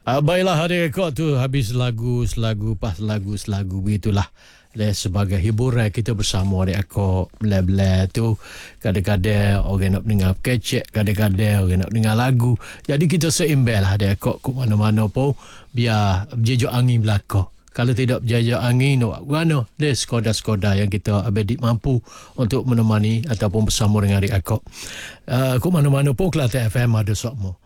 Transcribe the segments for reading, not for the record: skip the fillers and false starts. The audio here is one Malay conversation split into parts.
Baiklah, hari rekod tu habis lagu begitulah. Dan sebagai hiburan kita bersama adik akak bela-bela tu, kadang-kadang orang nak dengar kecek, kadang-kadang orang nak dengar lagu. Jadi kita seimbang lah adik akak ke mana-mana pun, biar berjejak angin belakang. Kalau tidak berjejak angin, nak mana? Dia sekodah-sekodah yang kita abedik mampu untuk menemani ataupun bersama dengan adik akak. Ke mana-mana pun Kelantan FM ada semua.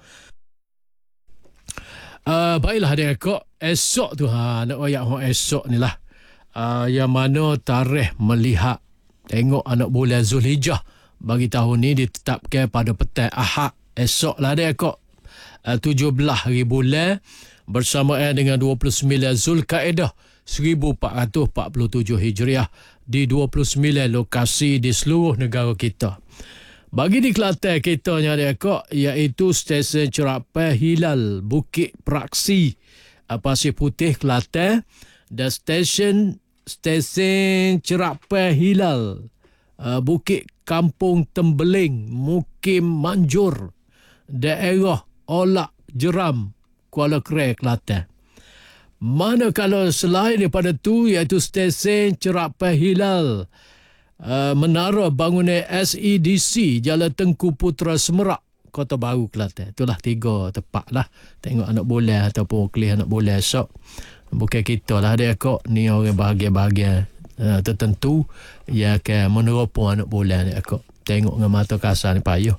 Baiklah adik akak, esok tu nak royak esok ni lah. Yang mana tarikh melihat tengok anak bulan Zulhijjah bagi tahun ni ditetapkan pada petang Ahad esok lah adik akak, 17 hari bulan bersamaan dengan 29 Zulkaedah 1447 Hijriah di 29 lokasi di seluruh negara kita. Bagi di Kelantan kita ni adik akak, iaitu stesen Cerapai Hilal Bukit Praksi Pasir Putih Kelantan dan stesen Cerapai Hilal Bukit Kampung Tembeling Mukim Manjur daerah Olak Jeram Kuala Krai Kelantan. Manakala selain daripada tu iaitu stesen Cerapai Hilal Menara Bangunan SEDC Jalan Tengku Putra Semerak Kota Baru Kelantan. Itulah 3 tempat lah tengok anak bulan ataupun kelih anak bulan esok. Bukan kita lah adik akak, ni orang bahagian-bahagian tertentu yang akan meneropong anak bulan adik akak. Tengok dengan mata kasar ni payah.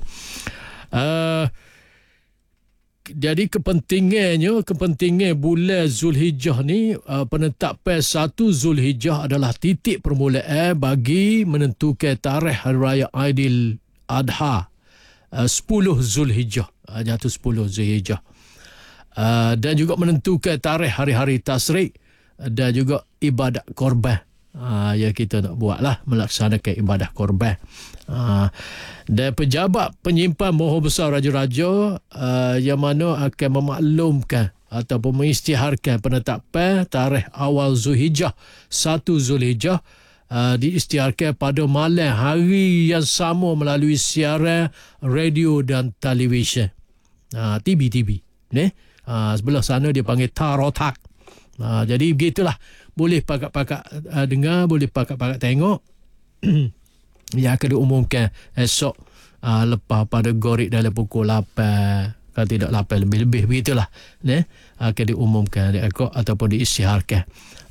Jadi kepentingan bulan Zulhijjah ni, penetapan 1 Zulhijjah adalah titik permulaan bagi menentukan tarikh Hari Raya Aidil Adha 10 Zulhijjah, jatuh 10 Zulhijjah. Dan juga menentukan tarikh hari-hari tasyrik dan juga ibadat korban yang kita nak buat lah, melaksanakan ibadat korban. Dan pejabat penyimpan Moho Besar Raja-Raja yang mana akan memaklumkan ataupun mengisytiharkan penetapan tarikh awal Zulhijjah 1 Zulhijjah diisytiharkan pada malam hari yang sama melalui siaran radio dan televisyen, TV ni. Sebelah sana dia panggil tarotak. Jadi begitulah, boleh pakak-pakak dengar, boleh pakak-pakak tengok. Yang akan diumumkan esok lepas pada gorik dalam pukul 8, kalau tidak 8 lebih-lebih begitulah. Akan diumumkan ataupun diisytiharkan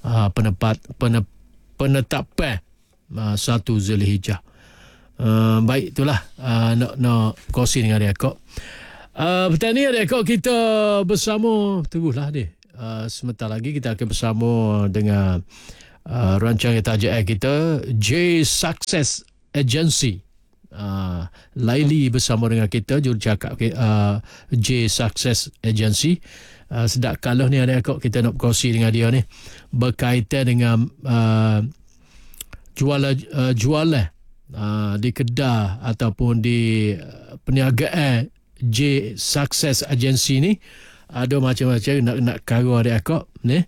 penetapan 1 Zulhijjah. Baik, itulah nak kongsi dengan adik-adik. Petang ni adik-adik kita bersama, tunggulah ni. Sebentar lagi kita akan bersama dengan rancangan tajuk kita J Success Agency. Laili bersama dengan kita, jurucakap J Success Agency. Sedap kalah ni adik-adik kita nak berkongsi dengan dia ni berkaitan dengan jualan di kedai ataupun di perniagaan J Success Agency ni. Ada macam-macam nak kara adik-adik ni.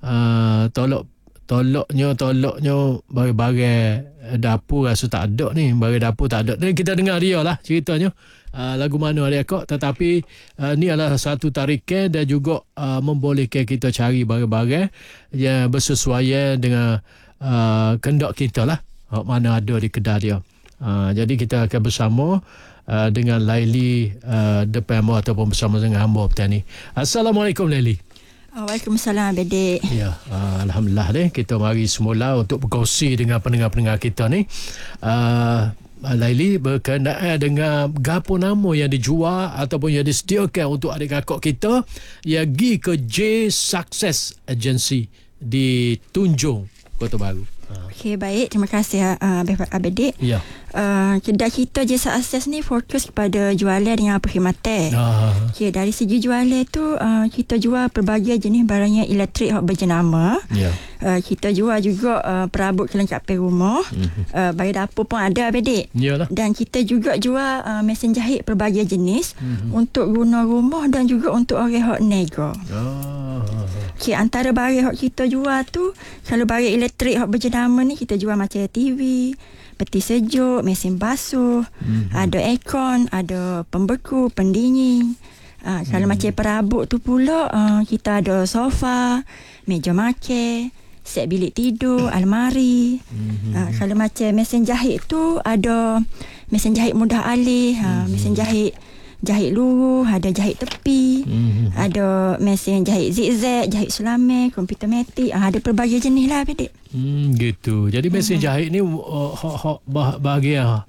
Toloknya barang-barang dapur rasa tak ada ni. Barang dapur tak ada. Ni kita dengar dia lah ceritanya. Lagu mana adik-adik. Tetapi ni adalah satu tarikan dan juga membolehkan kita cari barang-barang yang bersesuaian dengan kendak kita lah. Mana ada di kedai dia. Jadi kita akan bersama dengan Laili depan mu ataupun bersama dengan hamba petang ni. Assalamualaikum Laili. Waalaikumsalam Abedik. Ya, alhamdulillah deh kita mari semula untuk berkongsi dengan pendengar-pendengar kita ni. Laili berkenaan dengan gapo nama yang dijual ataupun yang disediakan untuk adik-adik kita yang pergi ke J Success Agency di Tunjung Kota Baru. Okey, baik. Terima kasih Abedik. Ya. Kedai kita J Success ni fokus kepada jualan dengan perkhidmatan. Okey, dari segi jualan tu kita jual pelbagai jenis barang elektrik yang berjenama. Ya. Kita jual juga perabot kelengkapan rumah. Barang dapur pun ada Abedik. Yalah. Dan kita juga jual mesin jahit pelbagai jenis untuk guna rumah dan juga untuk orang hok nego. Okey, antara barang yang kita jual tu, kalau barang elektrik yang berjenama ni kita jual macam TV, peti sejuk, mesin basuh, ada aircon, ada pembeku, pendingin, Kalau macam perabot tu pula, kita ada sofa, meja makan, set bilik tidur, almari. Kalau macam mesin jahit tu, ada mesin jahit mudah alih, mesin jahit luruh, ada jahit tepi, ada mesin jahit zigzag, jahit sulaman, komputer matik, ada pelbagai jenis lah, Adik. Gitu. Jadi mesin jahit ni bahagian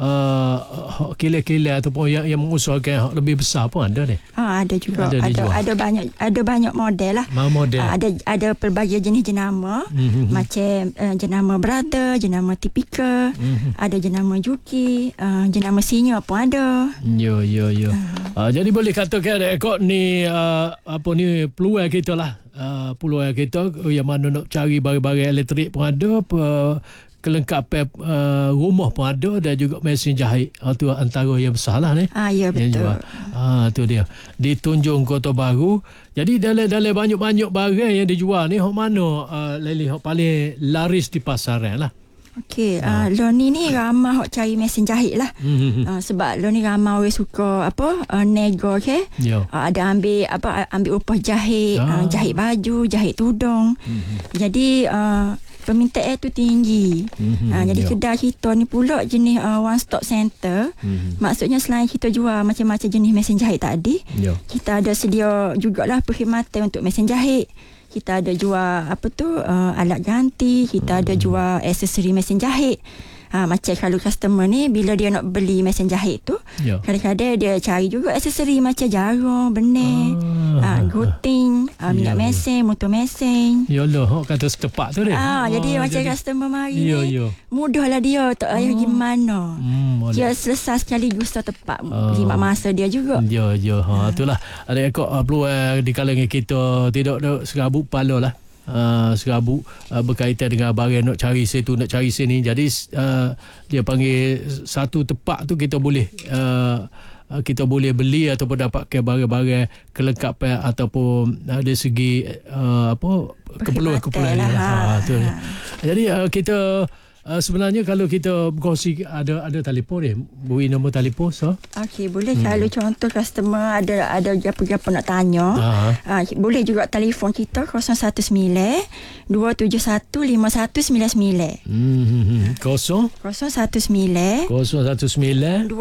kila-kila ataupun yang mengusahakan lebih besar pun ada ni. Ada juga. Ada banyak model lah. Model. Ada pelbagai jenis jenama. Macam jenama brother, jenama tipikal, ada jenama juki, jenama senior pun ada. Ya. Jadi boleh katakan rekod ni peluang kita lah. Peluang kita yang mana nak cari barang-barang elektrik pun ada, kelengkapan rumah pun ada, dan juga mesin jahit. Itu antara yang besar lah ni. Ya, betul. Tu dia. Di Tunjung Kota Baru. Jadi dalam banyak-banyak barang yang dijual ni, hok mana Leli hok paling laris di pasaran lah? Okey, lo ni ramai hok cari mesin jahit lah. Sebab lo ni ramai orang suka nego ke. Ada ambil upah jahit, jahit baju, jahit tudung. Jadi permintaan tu tinggi. Jadi kedai kita ni pula jenis one stop center. Maksudnya selain kita jual macam-macam jenis mesin jahit tadi, kita ada sedia jugalah perkhidmatan untuk mesin jahit. Kita ada jual alat ganti, kita ada jual aksesori mesin jahit. Macam kalau customer ni bila dia nak beli mesin jahit tu, kadang-kadang dia cari juga aksesori macam jarum, benih, gunting, minyak mesin, motor mesin. Yalah, kata setepak tu dia. Jadi macam customer mari ni mudahlah dia, tak payah pergi mana. Dia selesai sekaligus tepat, jimat masa dia juga. Itulah ada ekor peluang di kalangan kita, tidak serabut kepala lah. Serabut berkaitan dengan barang nak cari situ, nak cari sini. Jadi dia panggil satu tempat tu kita boleh beli ataupun dapatkan barang-barang kelengkapan ataupun dari segi keperluan lah. Jadi kita sebenarnya kalau kita berkongsi ada telefon ni, beri nombor telefon Okey, boleh. Kalau contoh customer ada apa-apa nak tanya, boleh juga telefon kita 019 271 5199. 019 271 5199.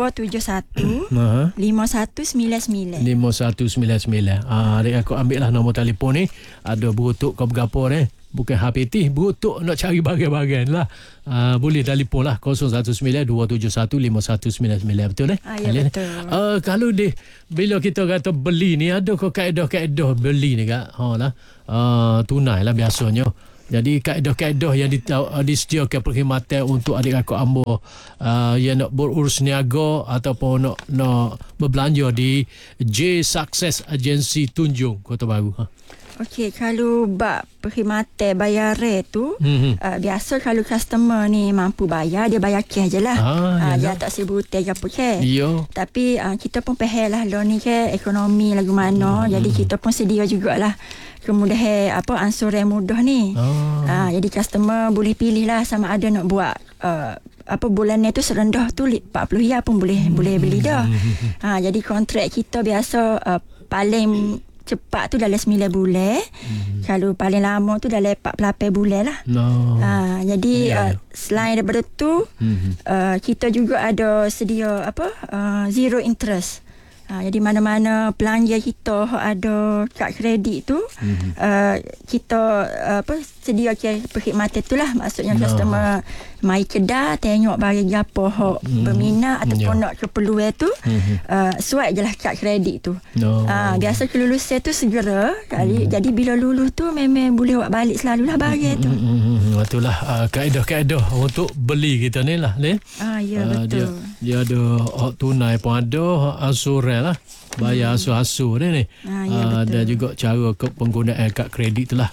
Adik aku ambil lah nombor telefon ni. Ada berutuk kau berapa ni? Bukan HPT, berutuk nak cari barang-barang lah. Boleh telefon lah 019 271 5199. Betul ya, betul. Kalau bila kita kata beli ni, ada ke kaedah-kaedah beli ni kak? Tunai lah biasanya. Jadi kaedah-kaedah yang disediakan perkhidmatan untuk adik-adik ambo yang nak berurus niaga ataupun nak berbelanja di J Success Agency Tunjung Kota Baru. Okey, kalau bab perkhidmatan bayaran tu, biasa kalau customer ni mampu bayar, dia bayar cash je lah. Dia tak sibuk hutang ke apa ke. Tapi kita pun faham lah loan ni ke ekonomi lagu mana. Jadi kita pun sedia jugalah kemudahan ansuran mudah ni. Jadi customer boleh pilih lah sama ada nak buat bulan ni tu serendah tu 40 riyal pun boleh beli dah. Jadi kontrak kita biasa paling cepat tu dalam 9 bulan. Kalau paling lama tu dalam 48 bulan lah. Jadi selain daripada tu, kita juga ada sedia zero interest. Jadi mana-mana belanja kita ada kad kredit tu, kita sedia perkhidmatan tu lah. Maksudnya customer mai kedai tengok barang apa hok berminat ataupun nak keperluan tu, swipe je lah kad kredit tu. Biasa kelulusan tu segera. Jadi bila lulus tu memang boleh buat balik selalulah barang tu. Itulah kaedah-kaedah untuk beli kita ni lah ni. Ya, betul. Dia ada hak tunai pun ada, hak ansuran lah, bayar asuh-asuh ni. Dan juga cara penggunaan kad kredit tu lah.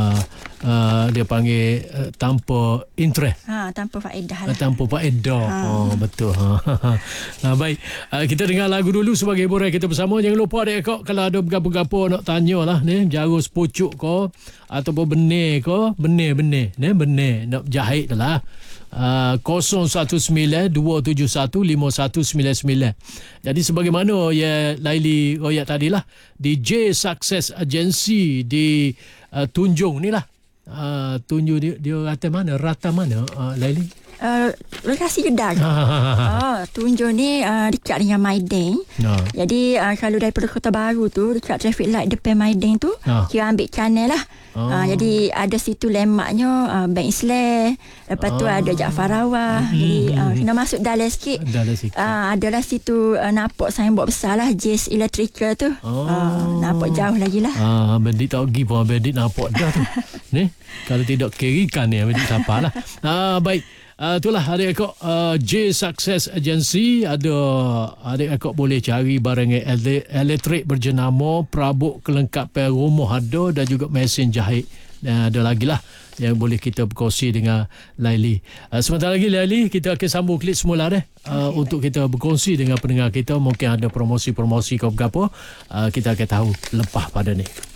Dia panggil tanpa interest. Tanpa faedah lah. Tanpa faedah. Betul. Baik. Kita dengar lagu dulu sebagai hiburan kita bersama. Jangan lupa dek kau, kalau ada berapa-berapa nak tanya lah ni, jarum sepucuk kau ataupun benih kau, benih ni, benih nak jahit lah. 019-271-5199. Jadi sebagaimana ya Laili royak tadilah di J Success Agency di Tunjung ni lah. Tunjung dia rata mana Laili? Lokasi Kedah. Tunjung ni dekat dengan Maiding. Jadi kalau daripada Kota Baru tu dekat traffic light depan Maiding tu kira ambil channel lah. Jadi ada situ landmarknya Bank Islam. Lepas tu ada Jaafar Rawah. Jadi kena masuk dalam sikit. Adalah situ nampak signboard besar lah Jazz Electrical tu. Nampak jauh lagi lah. Bandit tak pergi pun bandit nampak dah tu. Ni kalau tidak kirikan ni bandit siapa lah. Baik. Itulah adik-akak J Success Agency. Ada adik-akak boleh cari barang elektrik berjenama, perabot kelengkapan rumah ada, dan juga mesin jahit. Ada lagi lah yang boleh kita berkongsi dengan Laili. Sebentar lagi Laili, kita akan sambung klik semula untuk kita berkongsi dengan pendengar kita. Mungkin ada promosi-promosi ke apa, kita akan tahu lepas pada ni.